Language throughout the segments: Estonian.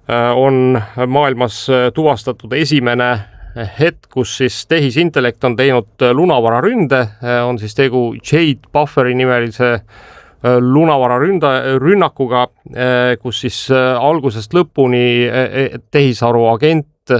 on maailmas tuvastatud esimene hetk, kus siis tehisintellekt on teinud lunavararünde, on siis tegu Jade Bufferi nimelise lunavararünnakuga, kus siis algusest lõpuni tehisaru agent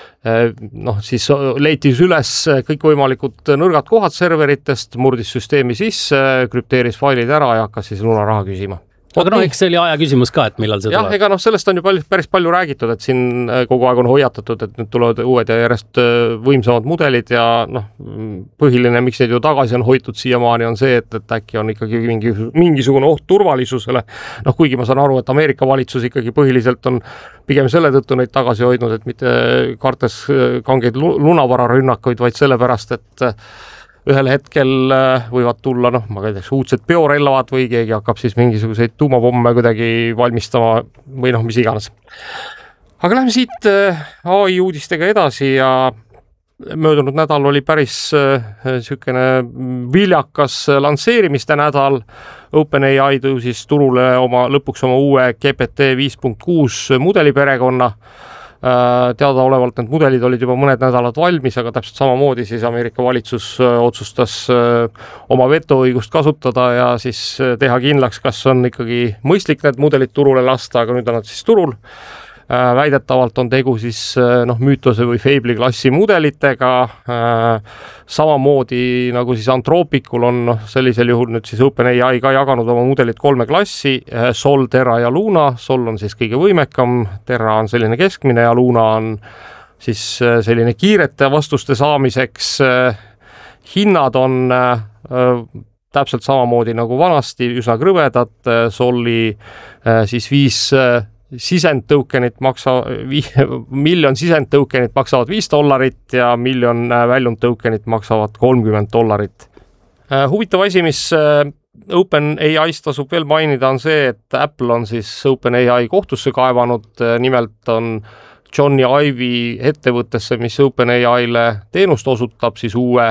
siis leiti üles kõikvõimalikud nõrgad kohad serveritest, murdis süsteemi sisse, krüpteeris failid ära ja hakkas siis lunaraha küsima. Aga eks see oli aja küsimus ka, et millal see tuleb. Ega sellest on ju päris palju räägitud, et siin kogu aeg on hoiatatud, et nüüd tulevad uued ja järjest võimsamad mudelid ja põhiline, miks neid ju tagasi on hoitud siiamaani, on see, et äkki on ikkagi mingisugune oht turvalisusele. Kuigi ma saan aru, et Ameerika valitsus ikkagi põhiliselt on pigem selle tõttu neid tagasi hoidnud, et mitte kartes kangeid lunavararünnakuid, vaid sellepärast, et ühel hetkel võivad tulla, ma ei tea, uudsed biorelvad või keegi hakkab siis mingisuguseid tuumapomme kuidagi valmistama või mis iganes. Aga lähme siit AI uudistega edasi ja möödunud nädal oli päris sükene viljakas lansseerimiste nädal. OpenAI tõusis turule lõpuks oma uue GPT 5.6 mudeliperekonna. Teadaolevalt need mudelid olid juba mõned nädalad valmis, aga täpselt samamoodi siis Ameerika valitsus otsustas oma vetoõigust kasutada ja siis teha kindlaks, kas on ikkagi mõistlik need mudelid turule lasta, aga nüüd on nad siis turul. Väidetavalt on tegu siis Müütose või Fable'i klassi mudelitega, samamoodi nagu siis Anthropicul on sellisel juhul nüüd siis OpenAI ka jaganud oma mudelid 3 klassi, Sol, Terra ja Luna. Sol on siis kõige võimekam, Terra on selline keskmine ja Luna on siis selline kiirete vastuste saamiseks. Hinnad on täpselt samamoodi nagu vanasti, üsna krõvedad, Soli siis 5 sisendtokenit miljon sisendtokenit maksavad $5 ja miljon väljundtokenit maksavad $30. Huvitav asi, mis OpenAI's tasub veel mainida, on see, et Apple on siis OpenAI kohtusse kaevanud, nimelt on Johnny Ive ettevõttesse, mis OpenAI'le teenust osutab, siis uue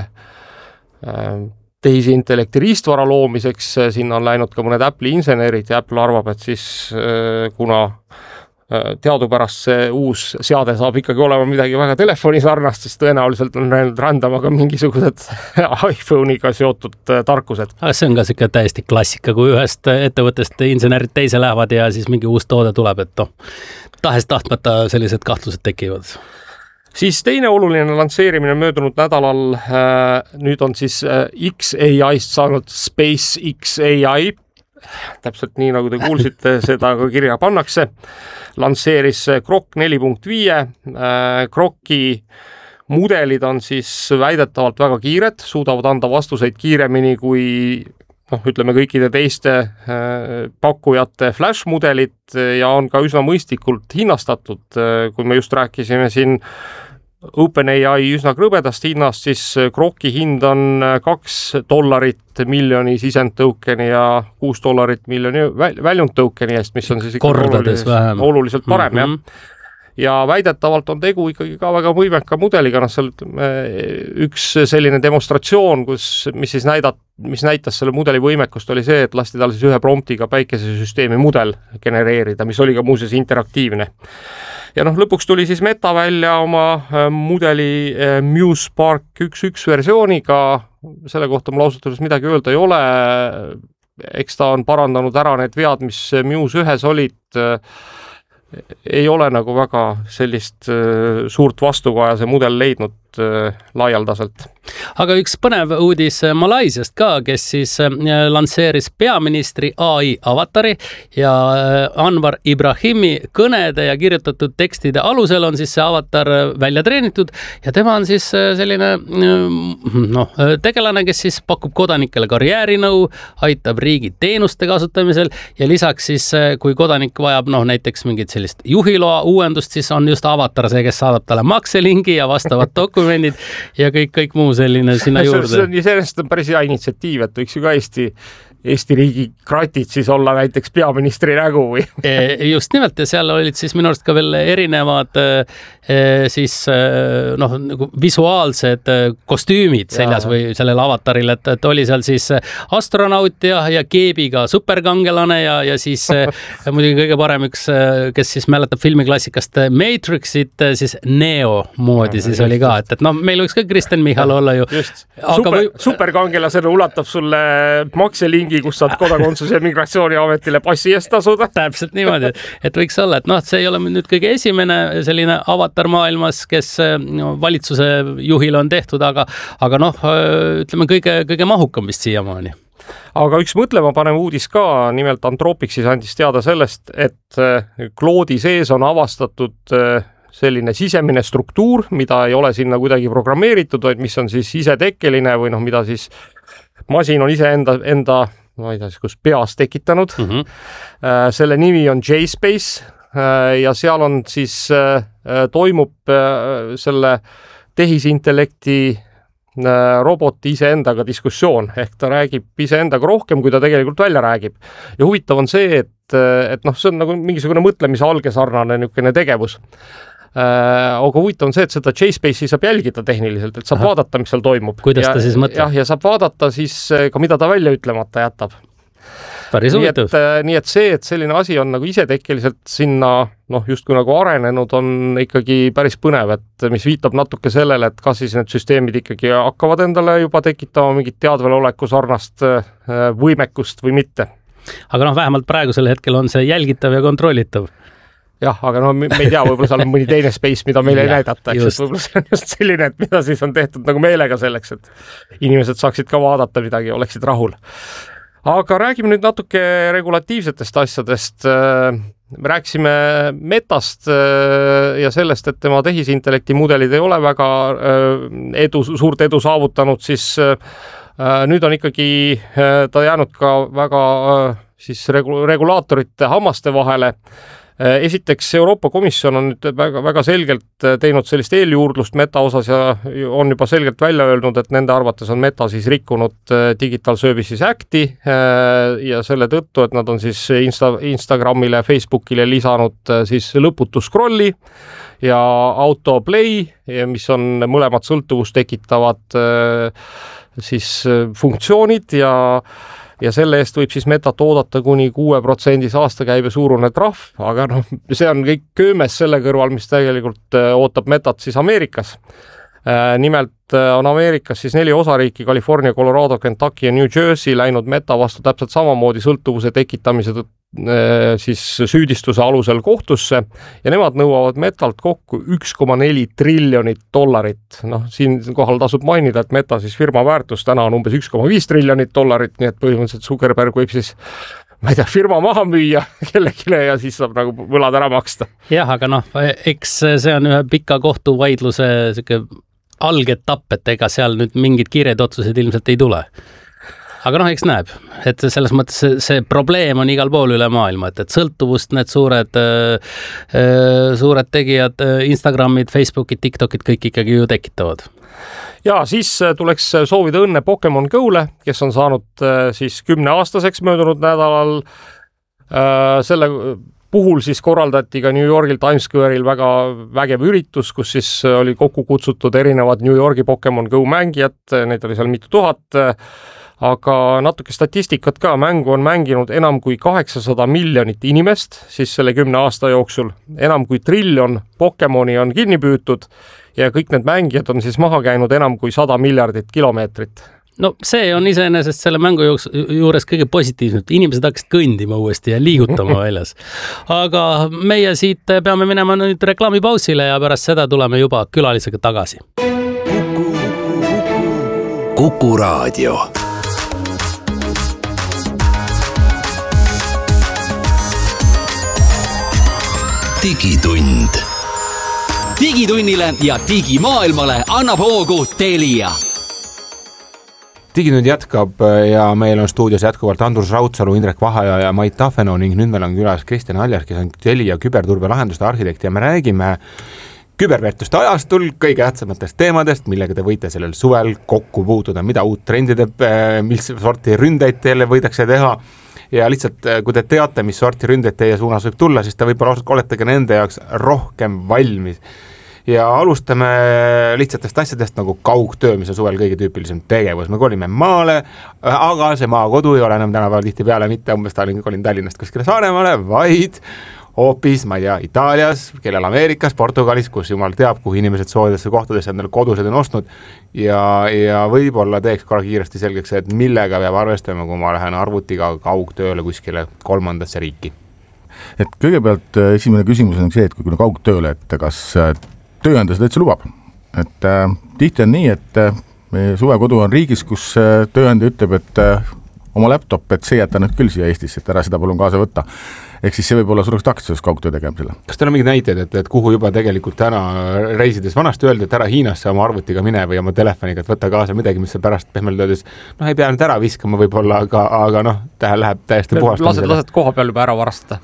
tehisintellekti riistvara loomiseks, sinna on läinud ka mõned Apple'i insenerid ja Apple arvab, et siis kuna teadupärast see uus seade saab ikkagi olema midagi väga telefoni sarnast, siis tõenäoliselt on läinud rändama ka mingisugused iPhone'iga seotud tarkused. Aga see on ka siuke täiesti klassika, kui ühest ettevõttest insenerid teise lähevad ja siis mingi uus toode tuleb, et tahes-tahtmata sellised kahtlused tekivad. Siis teine oluline lansseerimine möödunud nädalal, nüüd on siis XAI'st saanud SpaceXAI, täpselt nii nagu te kuulsite, seda ka kirja pannakse, lansseeris Grok 4.5, Groki mudelid on siis väidetavalt väga kiired, suudavad anda vastuseid kiiremini kui ütleme kõikide teiste pakkujate flash-mudelid ja on ka üsna mõistlikult hinnastatud. Kui me just rääkisime siin OpenAI üsna krõbedast hinnast, siis Groki hind on $2 miljoni sisendtokeni ja $6 miljoni väljundtokeni eest, mis on siis oluliselt parem. Ja väidetavalt on tegu ikkagi ka väga võimeka mudeliga, seal üks selline demonstratsioon, mis näitas selle mudeli võimekust, oli see, et lasti tal siis ühe promptiga päikesesüsteemi mudel genereerida, mis oli ka muuseas interaktiivne. Ja lõpuks tuli siis Meta välja oma mudeli Muse Spark 1.1 versiooniga, selle kohta mul ausalt öeldes midagi öelda ei ole, eks ta on parandanud ära need vead, mis Muse 1 olid, ei ole nagu väga sellist suurt vastukaja see mudel leidnud laialdaselt. Aga üks põnev uudis Malaisiast ka, kes siis lansseeris peaministri AI avatari ja Anwar Ibrahimi kõnede ja kirjutatud tekstide alusel on siis see avatar välja treenitud ja tema on siis selline tegelane, kes siis pakub kodanikele karjäärinõu, aitab riigi teenuste kasutamisel ja lisaks siis, kui kodanik vajab näiteks mingit sellist juhiloa uuendust, siis on just avatar see, kes saadab talle makselingi ja vastavad dokumendid ja kõik muu selline sinna juurde. See on päris hea initsiatiiv, et võiks ju ka Eesti riigi kratid siis olla näiteks peaministri nägu või? Just nimelt ja seal olid siis minu arust ka veel erinevad siis nagu visuaalsed kostüümid seljas või sellel avataril, et oli seal siis astronaut ja keebiga superkangelane ja siis muidugi kõige parem üks, kes siis mäletab filmiklassikast Matrixit, siis Neo moodi siis oli ka, et meil võiks ka Kristen Michal olla ju. Just, superkangelasena ulatab sulle makselingi, kus saad kodakondsus- ja migratsiooniametile passi eest tasuda. Täpselt niimoodi, et võiks olla, et see ei ole nüüd kõige esimene selline avatar maailmas, kes valitsuse juhile on tehtud, aga ütleme kõige mahukam vist siiamaani. Aga üks mõtlemapanev uudis ka, nimelt Anthropic siis andis teada sellest, et Claude'i sees on avastatud selline sisemine struktuur, mida ei ole sinna kuidagi programmeeritud, vaid mis on siis isetekkeline või mida siis masin on ise enda ma ei tea siis, kus peas tekitanud. Selle nimi on JSpace ja seal on siis toimub selle tehisintellekti roboti iseendaga diskussioon, ehk ta räägib iseendaga rohkem, kui ta tegelikult välja räägib. Ja huvitav on see, et see on nagu mingisugune mõtlemise algesarnane niisugune tegevus. Aga huvitav on see, et seda JSpace'i saab jälgida tehniliselt, et saab vaadata, mis seal toimub. Kuidas ta siis mõtleb? Ja saab vaadata siis ka, mida ta välja ütlemata jätab. Päris huvitav. Nii et see, et selline asi on nagu isetekkeliselt sinna justkui nagu arenenud, on ikkagi päris põnev, et mis viitab natuke sellele, et kas siis need süsteemid ikkagi hakkavad endale juba tekitama mingit teadveloleku sarnast võimekust või mitte. Aga vähemalt praegusel hetkel on see jälgitav ja kontrollitav. Jah, aga me ei tea, võib-olla seal on mõni teine space, mida meil ei näidata, eks võib-olla see on just selline, et mida siis on tehtud nagu meelega selleks, et inimesed saaksid ka vaadata midagi, oleksid rahul. Aga räägime nüüd natuke regulatiivsetest asjadest. Me rääkisime Metast ja sellest, et tema tehisintellekti mudelid ei ole väga suurt edu saavutanud, siis nüüd on ikkagi ta jäänud ka väga siis regulaatorite hammaste vahele. Esiteks Euroopa Komisjon on nüüd väga selgelt teinud sellist eeljuurdlust Meta osas ja on juba selgelt välja öelnud, et nende arvates on Meta siis rikkunud Digital Services Acti ja selle tõttu, et nad on siis Instagramile, Facebookile lisanud siis lõputu scrolli ja autoplay, mis on mõlemad sõltuvust tekitavad siis funktsioonid ja selle eest võib siis Metat oodata kuni 6% aastakäibe suurune trahv, aga see on kõik köömes selle kõrval, mis tegelikult ootab Metat siis Ameerikas. Nimelt on Ameerikas siis 4 osariiki, California, Colorado, Kentucky ja New Jersey läinud Meta vastu täpselt samamoodi sõltuvuse tekitamise siis süüdistuse alusel kohtusse ja nemad nõuavad Metalt kokku $1,4 triljonit. Siin kohal tasub mainida, et Meta siis firma väärtus täna on umbes $1,5 triljonit, nii et põhimõtteliselt Zuckerberg võib siis firma maha müüa kellelegi ja siis saab nagu võlad ära maksta. Jah, aga eks see on ühe pika kohtuvaidluse algetapp, et ega seal nüüd mingid kiired otsused ilmselt ei tule. Aga eks näeb, et selles mõttes see probleem on igal pool üle maailma, et sõltuvust need suured tegijad, Instagramid, Facebookid, TikTokid kõik ikkagi ju tekitavad. Ja siis tuleks soovida õnne Pokemon Go'le, kes on saanud siis 10-aastaseks möödunud nädalal. Selle puhul siis korraldati ka New Yorgil Times Square'il väga vägev üritus, kus siis oli kokku kutsutud erinevad New Yorgi Pokemon Go mängijad, neid oli seal mitu tuhat. Aga natuke statistikat ka, mängu on mänginud enam kui 800 miljonit inimest siis selle 10 aasta jooksul, enam kui triljon Pokemoni on kinni püütud ja kõik need mängijad on siis maha käinud enam kui 100 miljardit kilomeetrit. See on iseenesest selle mängu juures kõige positiivselt. Inimesed hakkasid kõndima uuesti ja liigutama väljas. Aga meie siit peame minema nüüd reklaamipausile ja pärast seda tuleme juba külalisega tagasi. Kuku Raadio. Digitund. Digitunnile ja digimaailmale annab hoogu Telia. Digitund jätkab ja meil on stuudios jätkuvalt Andrus Raudsalu, Indrek Vahaja ja Mait Tafeno ning nüüd meil on külas Kristjan Aljas, kes on Telia küberturbelahenduste arhitekt ja me räägime küberväärtuste ajastul kõige tähtsamatest teemadest, millega te võite sellel suvel kokku puutuda, mida uut trendi teeb, mis sorti ründeid teile võidakse teha ja lihtsalt, kui te teate, mis sorti ründeid teie suunas võib tulla, siis te võib-olla olete ka nende jaoks rohkem valmis. Ja alustame lihtsatest asjadest nagu kaugtöö, mis on suvel kõige tüüpilisem tegevus. Me kolime maale, aga see maakodu ei ole enam tänapäeval tihti peale mitte umbes kolin Tallinnast kuskile Saaremaale, vaid hoopis, ma ei tea, Itaalias, kellel Ameerikas, Portugalis, kus jumal teab, kuhu inimesed soodesse kohtadesse endale kodused on ostnud ja võib-olla teeks korra kiiresti selgeks, et millega peab arvestama, kui ma lähen arvutiga kaugtööle kuskile kolmandasse riiki. Et kõigepealt esimene küsimus on see, et kui kaugtööle, et kas tööandja seda üldse lubab. Et tihti on nii, et meie suvekodu on riigis, kus tööandja ütleb, et oma laptop, et see jätta nüüd küll siia Eestisse, et ära seda palun kaasa võtta. Ehk siis see võib olla suureks takistuseks kaugtöö tegemisele. Kas teil on mingid näited, et kuhu juba tegelikult täna reisides vanasti öeldi, et ära Hiinasse oma arvutiga mine või oma telefoniga, et võtta kaasa midagi, mis pärast pehmelt öeldes, ei pea nüüd ära viskama võib-olla, aga tähe läheb täiesti puhastamisele. Lased koha peal juba ära varastada.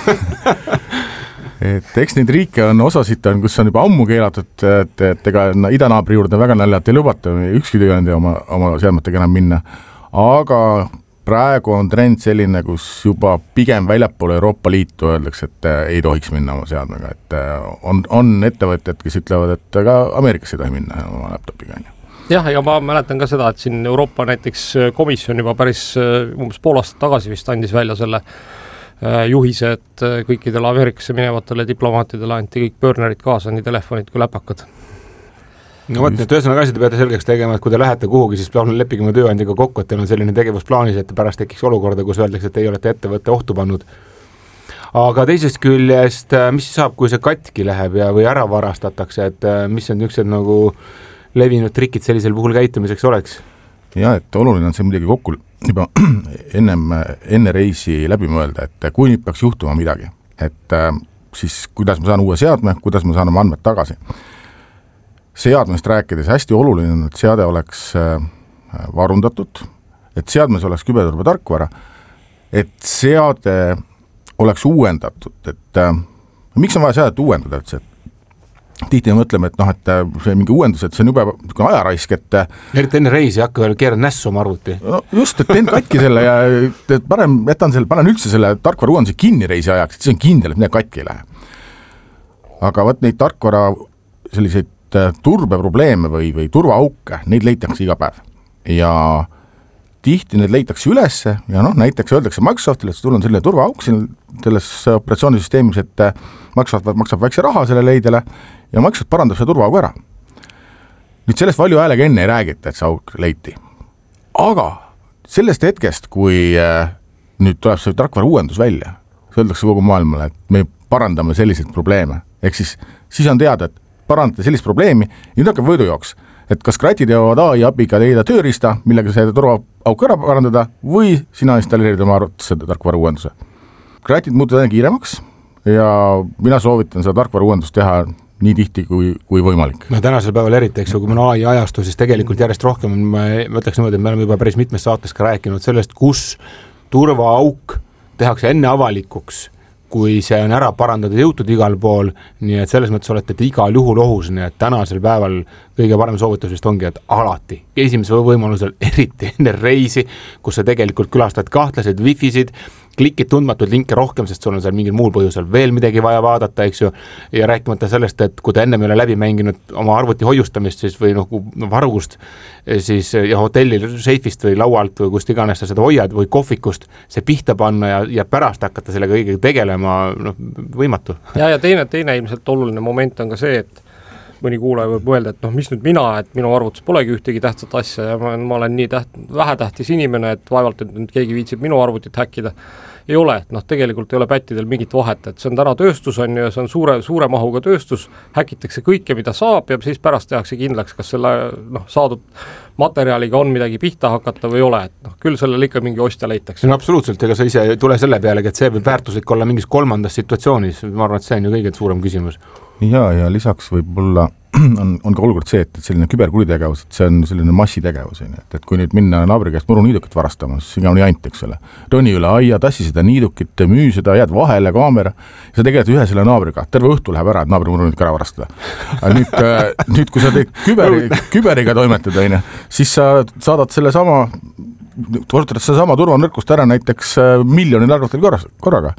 Et eks neid riike on osasid, kus on juba ammu keelatud, et ega idanaabri juurde väga naljalt ei lubata, ükski tööandja oma seadmetega enam minna, aga praegu on trend selline, kus juba pigem väljapoole Euroopa Liitu öeldakse, et ei tohiks minna oma seadmega, et on ettevõtjad, kes ütlevad, et ka Ameerikas ei tohi minna oma laptopiga. Jah, ja ma mäletan ka seda, et siin Euroopa näiteks komisjon juba päris umbes pool aastat tagasi vist andis välja selle juhise, et kõikidele Ameerikasse minevatele diplomaatidele anti kõik burnerid kaasa, nii telefonid kui läpakad. No võt, nüüd ühesõnaga asjad peate selgeks tegema, et kui te lähete kuhugi, siis leppige oma tööandjaga kokku, et teil on selline tegevusplaanis, et pärast tekiks olukorda, kus öeldakse, et ei olete ettevõtte ohtu pannud. Aga teisest küljest, mis saab, kui see katki läheb või ära varastatakse, et mis on niisugused nagu levinud trikid sellisel puhul käitumiseks oleks? Ja, et oluline on see midagi kokku juba enne reisi läbi mõelda, et kui nüüd peaks juhtuma midagi, et siis kuidas ma saan uue seadme, kuidas ma saan oma andmed tagasi. Seadmest rääkides hästi oluline on, et seade oleks varundatud, et seadmes oleks küberturbe tarkvara, et seade oleks uuendatud, et miks on vaja seadet uuendada üldse? Tihti mõtleme, et et see mingi uuendus, et see on juba ajaraisk, et eriti enne reisi hakka veel keerad nässu oma arvuti. No just, et teen katki selle ja parem panen üldse selle tarkvara uuenduse kinni reisi ajaks, et see on kindel, et midagi katki ei lähe. Aga võt neid tarkvara selliseid turbeprobleeme või turvaauke, neid leitakse iga päev. Ja tihti need leitakse ülesse ja näiteks öeldakse Microsoftile, et sul on selline turvaauk selles operatsioonisüsteemis, et Microsoft maksab väikse raha selle leidele ja Microsoft parandab see turvaaugu ära. Nüüd sellest valju häälega enne ei räägita, et see auk leiti. Aga sellest hetkest, kui nüüd tuleb see tarkvara uuendus välja, öeldakse kogu maailmale, et me parandame selliseid probleeme. Ehk siis on teada, et parandate sellist probleemi ja nüüd hakkab võidujooks. Et kas kratid jõuavad AI abiga leida tööriista, millega see turvaauk ära parandada või sina installeerid oma arvutusse tarkvara uuenduse. Kratid muutuvad aina kiiremaks ja mina soovitan seda tarkvara uuendust teha nii tihti kui võimalik. No tänasel päeval eriti, eks, kui me AI ajastu, siis tegelikult järjest rohkem, ma ütleks niimoodi, et me oleme juba päris mitmes saates ka rääkinud sellest, kus turvaauk tehakse enne avalikuks, kui see on ära parandatud jõutud igal pool, nii et selles mõttes olete igal juhul ohus, nii et tänasel päeval kõige parem soovitus vist ongi, et alati, esimese võimalusel, eriti enne reisi, kus sa tegelikult külastad kahtlased wifisid, klikid tundmatud linke rohkem, sest sul on seal mingil muul põhjusel veel midagi vaja vaadata, eks ju, ja rääkimata sellest, et kui te enne ei ole läbi mänginud oma arvuti hoiustamist siis, või varugust siis, ja hotelli seifist või laualt või kust iganes sa seda hoiad või kohvikust, see pihta panna ja pärast hakata sellega kõigega tegelema, võimatu. Ja teine ilmselt oluline moment on ka see, et mõni kuulaja võib mõelda, et mis nüüd mina, et minu arvutus polegi ühtegi tähtsat asja ja ma olen nii vähetähtis inimene, et vaevalt, et nüüd keegi viitsib minu arvutit häkkida. Ei ole, et tegelikult ei ole pättidel mingit vahet, et see on täna tööstus on ja see on suure mahuga tööstus, häkitakse kõike, mida saab ja siis pärast tehakse kindlaks, kas selle saadud materjaliga on midagi pihta hakata või ei ole, et küll sellele ikka mingi ostja leitakse. No absoluutselt, ega sa ise ei tule selle pealegi, et see võib väärtuslik olla mingis kolmandas situatsioonis, ma arvan, et see on ju kõige suurem küsimus. ja lisaks võib-olla on ka olukord see, et selline küberkuritegevus, et see on selline massitegevus, et kui nüüd minna naabri käest muruniidukit varastama, siis iga on jant, eks ole. Roni üle aia, tassi seda niidukit, müü seda, jääd vahele kaamera, ja sa tegeled ühe selle naabriga, terve õhtu läheb ära, et naabri muruniiduk ära varastada. Nüüd, kui sa teed küberiga toimetada, siis sa saadad selle sama, kasutad seda sama turvanõrkust ära näiteks miljonil arvatel korraga.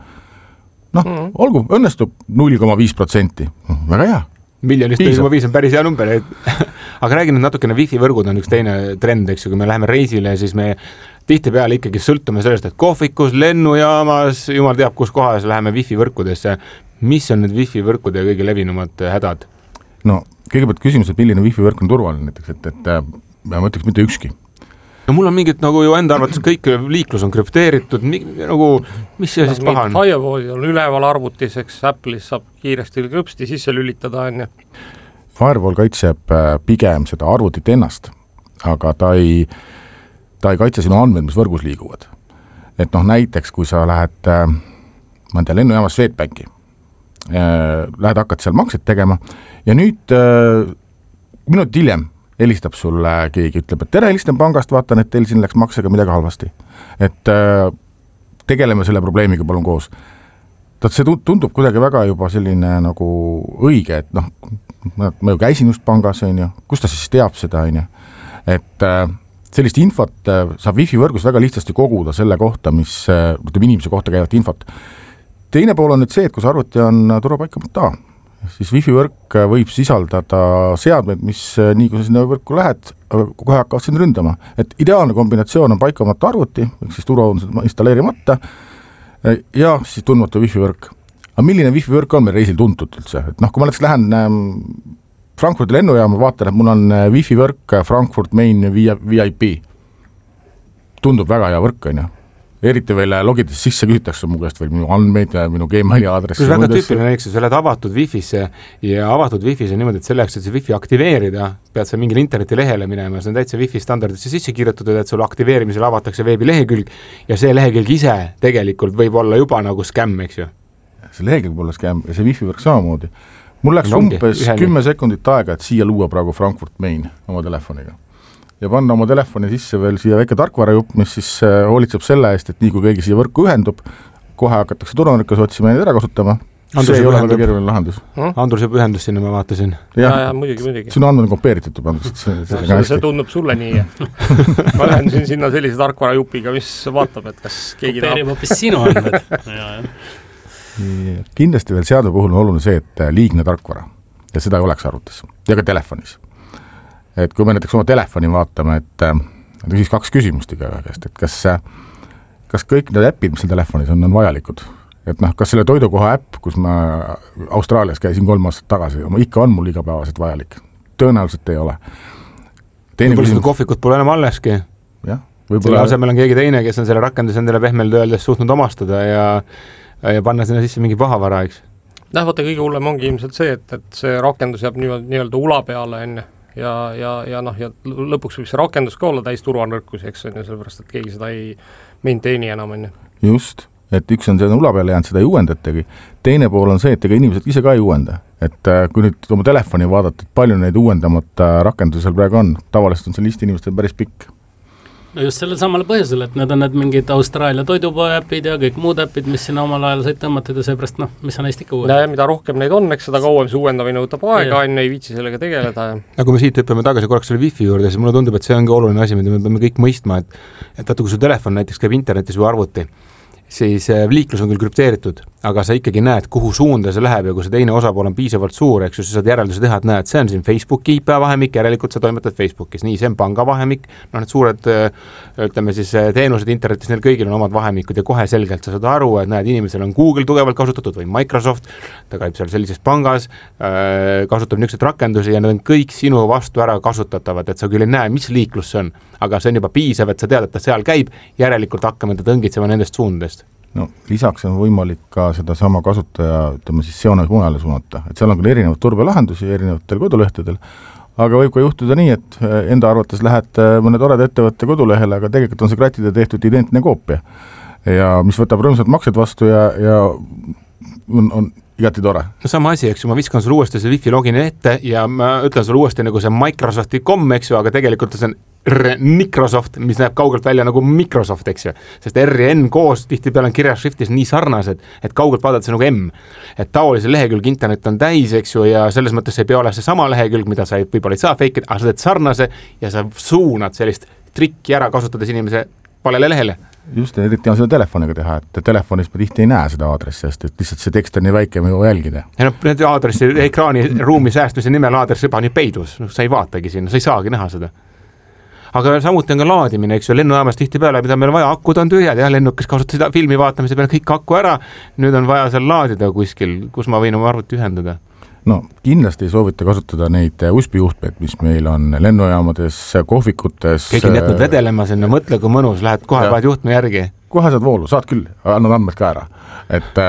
Olgu, õnnestub 0,5%. Väga hea. Miljonist 4,5 on päris hea number. Aga räägin nüüd natukene Wi-Fi võrgud on üks teine trend, eks ju, kui me läheme reisile, siis me tihtipeale ikkagi sõltume sellest, et kohvikus, lennujaamas, jumal teab, kus kohas läheme Wi-Fi võrkudesse. Mis on need Wi-Fi võrkude kõige levinumad hädad? No, kõigepealt küsimus, et milline Wi-Fi võrk on turvaline näiteks, et ma ütleks mitte ükski. No mul on mingid nagu ju enda arvates kõik liiklus on krüpteeritud, nagu mis see siis paha on? Firewallid on üleval arvutis, eks Apple'is saab kiiresti krüpsti sisse lülitada. Firewall kaitseb pigem seda arvutit ennast, aga ta ei kaitse sinu andmed, mis võrgus liiguvad. Et näiteks, kui sa lähed lennujaamas Swedbanki, lähed hakkad seal makset tegema ja nüüd minut hiljem helistab sulle keegi, ütleb, et tere, helistan pangast, vaatan, et teil siin läks maksega midagi halvasti. Et tegeleme selle probleemiga palun koos. See tundub kuidagi väga juba selline nagu õige, et ma ju käisin just pangas, kus ta siis teab seda, et sellist infot saab Wi-Fi võrgus väga lihtsasti koguda selle kohta, mis inimese kohta käivat infot. Teine pool on nüüd see, et kui see arvuti on turvapaika.a, siis Wi-Fi võrk võib sisaldada seadmed, mis nii kui sa sinna võrku lähed, kohe hakkavad sind ründama. Et ideaalne kombinatsioon on paikamata arvuti, siis turvaundused installeerimata ja siis tundmatu Wi-Fi võrk. Aga milline Wi-Fi võrk on meil reisil tuntud üldse? Et kui ma näiteks lähen Frankfurti lennujaama, vaatan, et mul on Wi-Fi võrk Frankfurt Main VIP. Tundub väga hea võrk, eriti veel logides sisse küsitakse mu käest veel minu andmeid ja minu Gmaili aadressi. Väga tüüpiline, eks sa oled avatud Wi-Fi'sse ja avatud Wi-Fi'sse niimoodi, et selleks, et see Wi-Fi aktiveerida, pead sa mingil interneti lehele minema, see on täitsa Wi-Fi standardisse sisse kirjutatud, et sul aktiveerimisel avatakse veebilehekülg ja see lehekülg ise tegelikult võib olla juba nagu skämm, eks ju? See lehekülg võib olla skämm ja see Wi-Fi võrk samamoodi. Mul läks umbes 10 sekundit aega, et siia luua praegu Frankfurt Main oma telefoniga. Ja panna oma telefoni sisse veel siia väike tarkvarajupp, mis siis hoolitseb selle eest, et nii kui keegi siia võrku ühendub, kohe hakatakse turvanurkas otsima ja neid ära kasutama. See ei ole väga keeruline lahendus. Andrus juba ühendus sinna, ma vaatasin. Ja, muidugi. Sinu andmed on kopeeritud. See tundub sulle nii. Ma ühendusin sinna sellise tarkvarajupiga, mis vaatab, et kas keegi kopeerib hoopis sinu andmed. Kindlasti veel seadme puhul on oluline see, et liigne tarkvara ja seda ei oleks arvutis ja ka telefonis. Et kui me näiteks oma telefoni vaatame, et siis 2 küsimust iga käest, et kas kõik need äpid, mis seal telefonis on vajalikud? Et kas selle toidukoha äpp, kus ma Austraalias käisin 3 aastat tagasi, ikka on mul igapäevaselt vajalik? Tõenäoliselt ei ole. Võib-olla seda kohvikut pole enam alleski. Selle asemel on keegi teine, kes on selle rakendus endale pehmelt öeldes suutnud omastada ja panna sinna sisse mingi pahavara, eks? Vaata, kõige hullem ongi ilmselt see, et see rakendus jääb nii-öelda ula peale enne. Ja lõpuks võib see rakendus ka olla täis turvanõrkusi, eks on ju, sellepärast, et keegi seda ei maintaini enam. Just, et üks on see ula peale jäänud, seda ei uuendatagi. Teine pool on see, et ega inimesed ise ka ei uuenda. Et kui nüüd oma telefoni vaadata, et palju neid uuendamata rakendusi seal praegu on, tavaliselt on see list inimestel päris pikk. No just sellel samale põhjusel, et need on need mingid Austraalia toidupoe äpid ja kõik muud äpid, mis sinna omal ajal said tõmmatud ja seepärast, mis sa neist ikka uuendada. Mida rohkem neid on, eks seda kauem see uuendamine võtab aega, ei viitsi sellega tegeleda. Ja kui me siit hüppame tagasi korraks selle Wi-Fi juurde, siis mulle tundub, et see on ka oluline asi, mida me peame kõik mõistma, et vaata, kui su telefon näiteks käib internetis või arvuti, siis liiklus on küll krüpteeritud, aga sa ikkagi näed, kuhu suunda see läheb ja kui see teine osapool on piisavalt suur, eks ju, sa saad järelduse teha, et näed, see on siin Facebooki IP vahemik, järelikult sa toimetad Facebookis, nii, see on panga vahemik, need suured, ütleme siis teenused internetis, neil kõigil on omad vahemikud ja kohe selgelt sa saad aru, et näed, inimesel on Google tugevalt kasutatud või Microsoft, ta käib seal sellises pangas, kasutab niisuguseid rakendusi ja need on kõik sinu vastu ära kasutatavad, et sa küll ei näe, mis liiklus see on, aga see on juba piisav, et sa tead, et ta seal käib, järelikult hakkame ta tõngitsema nendest suundadest. No, lisaks on võimalik ka seda sama kasutaja, ütleme siis seones mujale suunata, et seal on küll erinevad turbelahendusi erinevatel kodulehtedel, aga võib ka juhtuda nii, et enda arvates lähed mõne toreda ettevõtte kodulehele, aga tegelikult on see kratide tehtud identne koopia ja mis võtab rõõmsad maksed vastu ja on igati tore. No sama asi, eks ju, ma viskan sulle uuesti see Wi-Fi logini ette ja ma ütlen sulle uuesti nagu see Microsofti.com, eks ju, aga tegelikult see on Microsoft, mis näeb kaugelt välja nagu Microsoft, eks ju, sest R ja N koos tihtipeale on kirjašriftis nii sarnased, et kaugelt vaadata see nagu M. Et taolise lehekülg internet on täis, eks ju, ja selles mõttes ei pea olla see sama lehekülg, mida sa võib-olla ei saa fake, aga sa teed sarnase ja sa suunad sellist trikki ära, kasutades inimese valele lehele. Just, eriti on seda telefoniga teha, et telefonis ma tihti ei näe seda aadressi, sest et lihtsalt see tekst on nii väike, ma jõua jälgida. Ja no, need aadressi ekraani ruumi säästmise nimel aadressi juba nii peidus, sa ei vaatagi sinna, sa ei saagi näha seda. Aga samuti on ka laadimine, eks ju, lennujaamas tihtipeale, mida meil vaja, akud on tühjad ja lennukis kasutada filmi vaatamise peale kõik akku ära, nüüd on vaja seal laadida kuskil, kus ma võin oma arvuti ühendada. No kindlasti ei soovita kasutada neid USB-juhtmeid, mis meil on lennujaamades, kohvikutes. Keegi on jätnud vedelema sinna, mõtle kui mõnus, lähed kohe vaid juhtme järgi. Kohe saad voolu, saad küll, annad andmed ka ära. Et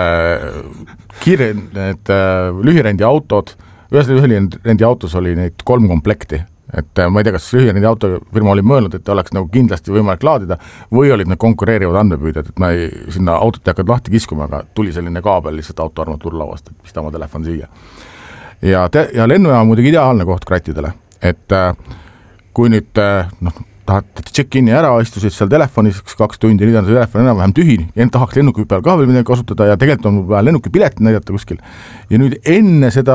lühirendi autod, ühes lühirendi autos oli neid 3 komplekti. Et ma ei tea, kas lühirendi autofirma oli mõelnud, et oleks nagu kindlasti võimalik laadida või olid need konkureerivad andmepüüdjad, et ma sinna autot ei hakkad lahti kiskuma, aga tuli selline kaabel lihtsalt autoarmaturlauast, et pista oma telefon siia. Ja lennujaam muidugi ideaalne koht krattidele, et kui nüüd tahad check-in'i ära, istusid seal telefonis 2 tundi, nüüd on see telefon enam-vähem tühi, tahaks lennuki peal ka veel midagi kasutada ja tegelikult on vaja lennuki piletit näidata kuskil. Ja nüüd enne seda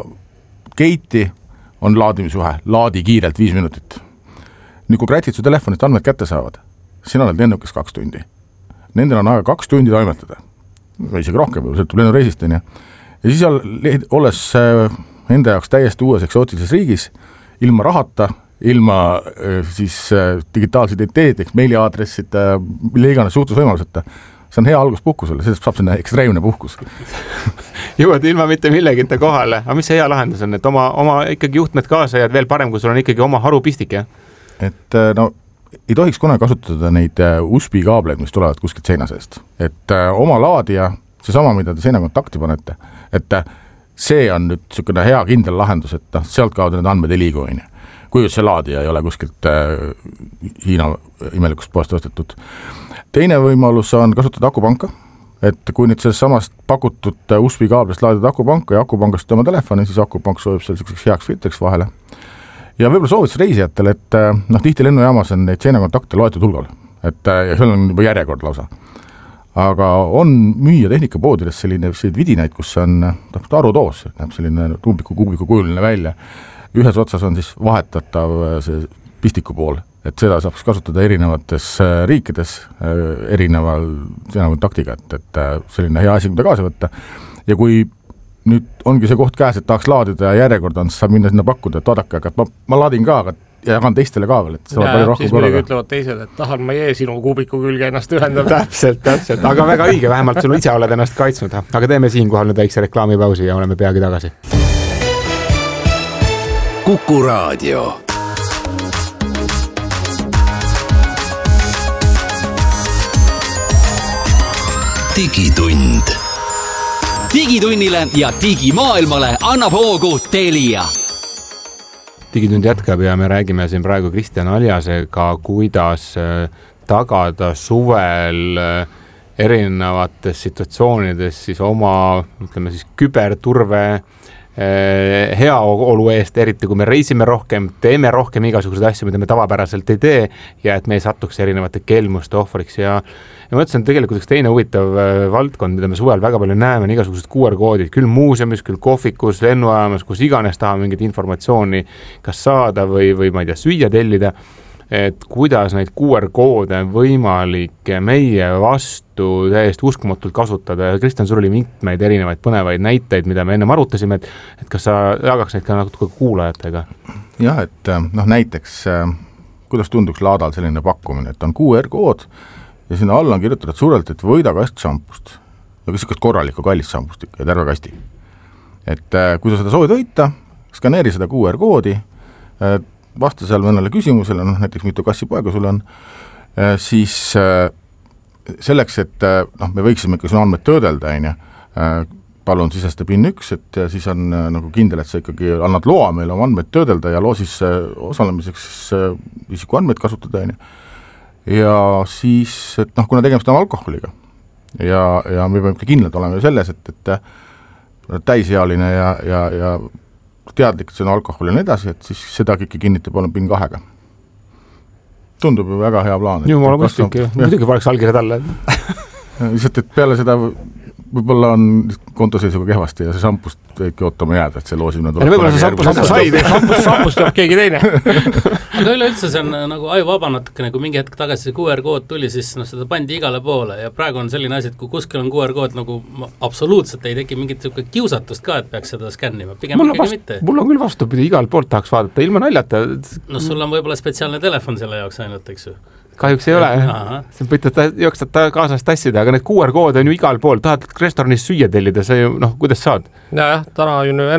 gate'i on laadimisjuhe, laadi kiirelt 5 minutit. Nüüd kui kratid su telefonist andmed kätte saavad, sina oled lennukis 2 tundi. Nendel on aega 2 tundi toimetada. Või isegi rohkem, sõltub lennureisist. Ja siis olles enda jaoks täiesti uues eksootilises riigis, ilma rahata, ilma siis digitaalse identiteediks, meiliaadressita, mille iganes suhtlusvõimaluseta, see on hea algus puhkusele, sellest saab sinna ekstreemne puhkus. Jõuad ilma mitte millegita kohale, aga mis see hea lahendus on, et oma ikkagi juhtmed kaasa jääd veel parem, kui sul on ikkagi oma harupistik, jah? Et no ei tohiks kunagi kasutada neid USB kaableid, mis tulevad kuskilt seina seest. Et oma laadija, see sama, mida te seina kontakti panete, et see on nüüd niisugune hea kindel lahendus, et sealt kaudu need andmed ei liigu, kui see laadija ei ole kuskilt Hiina imelikust poest ostetud. Teine võimalus on kasutada akupanka, et kui nüüd sellest samast pakutud USB kaablist laadida akupanka ja akupangast oma telefoni, siis akupank soovib selliseks heaks filtriks vahele. Ja võib-olla soovitus reisijatele, et tihti lennujaamas on neid seinakontakte loetud hulgal, et ja seal on juba järjekord lausa. Aga on müüa tehnikapoodides selline vidinaid, kus on arutoos, näeb selline kuubiku kujuline välja. Ühes otsas on siis vahetatav see pistiku pool, et seda saab kasutada erinevates riikides erineval seinakontaktiga, et selline hea asi, mida kaasa võtta. Ja kui nüüd ongi see koht käes, et tahaks laadida ja järjekord on, siis saab minna sinna pakkuda, et vaadake, aga ma laadin ka, aga jagan teistele ka veel, et see ja, siis muidugi ütlevad teised, et tahan ma sinu kuubiku külge ennast ühendada. Täpselt, aga väga õige, vähemalt sul ise oled ennast kaitsnud, aga teeme siinkohal nüüd väikse reklaamipausi ja oleme peagi tagasi. Kuku Raadio. Digitund. Digitunnile ja digimaailmale annab hoogu Telia. Digitund jätkab ja me räägime siin praegu Kristjan Aljasega, kuidas tagada suvel erinevates situatsioonides siis oma, ütleme siis küberturve heaolu eest, eriti kui me reisime rohkem, teeme rohkem igasuguseid asju, mida me tavapäraselt ei tee ja et me ei satuks erinevate kelmuste ohvriks ja ma mõtlesin, et tegelikult üks teine huvitav valdkond, mida me suvel väga palju näeme, on igasugused QR-koodid, küll muuseumis, küll kohvikus, lennujaamas, kus iganes tahame mingit informatsiooni kas saada või ma ei tea, süüa tellida, et kuidas neid QR-koode on võimalik meie vastu täiesti uskumatult kasutada ja Kristjan, sul oli mitmeid erinevaid põnevaid näiteid, mida me ennem arutasime, et kas sa jagaks neid ka natuke kuulajatega? Jah, et näiteks kuidas tunduks laadal selline pakkumine, et on QR-kood ja sinna alla on kirjutatud suurelt, et võida kast šampust ja kas korralikku kallist šampust ja terve kasti. Et kui sa seda soovid võita, skaneeri seda QR-koodi, vasta seal mõnele küsimusele, näiteks mitu kassipoega sul on, siis selleks, et me võiksime ikka sinu andmed töödelda, palun sisesta PIN 1, et siis on nagu kindel, et sa ikkagi annad loa meil oma andmed töödelda ja loo siis osalemiseks isiku andmeid kasutada. Ja siis, et kuna tegemist on alkoholiga ja me peame kindlad olema selles, et täisealine ja teadlik, et see on alkohol ja nii edasi, et siis seda kõike kinnitab olen PIN 2-ga. Tundub ju väga hea plaan. Jumala mõistlik, muidugi paneks allkirjad alla. Lihtsalt, et peale seda võib-olla on kontoseisuga kehvasti ja see šampust võibki ootama jääda, et see loosimine tuleb. Võib-olla see šampust tuleb keegi teine. Aga üleüldse see on nagu ajuvaba natukene, kui mingi hetk tagasi see QR-kood tuli, siis seda pandi igale poole ja praegu on selline asi, et kui kuskil on QR-kood, nagu absoluutselt ei teki mingit kiusatust ka, et peaks seda skännima. Pigem ikkagi mitte. Mul on küll vastupidi, igal poolt tahaks vaadata, ilma naljata. No sul on võib-olla spetsiaalne telefon selle jaoks ainult, eks ju? Kahjuks ei ole. See võitad jooksad kaasast tassida, aga need QR-kood on ju igal pool. Tahad restoranis süüa tellida, see ju, kuidas saad? Jah, täna ju